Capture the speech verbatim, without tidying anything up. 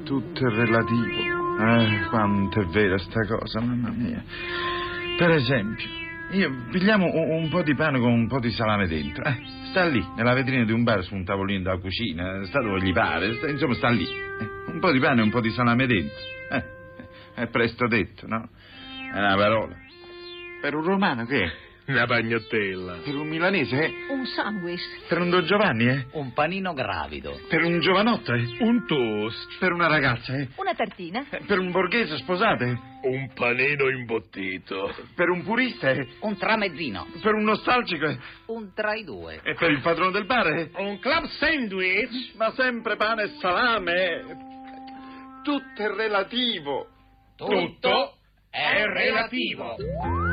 tutto è relativo. Eh, quanto è vera sta cosa, mamma mia. Per esempio, io pigliamo un, un po' di pane con un po' di salame dentro. Eh, sta lì, nella vetrina di un bar su un tavolino della cucina, sta dove gli pare, sta, insomma sta lì. Eh, un po' di pane e un po' di salame dentro. Eh, è presto detto, no? È una parola. Per un romano che è? Una pagnottella. Per un milanese, eh? Un sandwich. Per un Don Giovanni, eh? Un panino gravido. Per un giovanotto, eh? Un toast. Per una ragazza, eh? Una tartina. Eh, Per un borghese sposato, eh? Un panino imbottito. Per un purista, eh? Un tramezzino. Per un nostalgico, eh? Un tra i due. E per il padrone del bar, eh? Un club sandwich. Ma sempre pane e salame. Tutto è relativo. Tutto è relativo.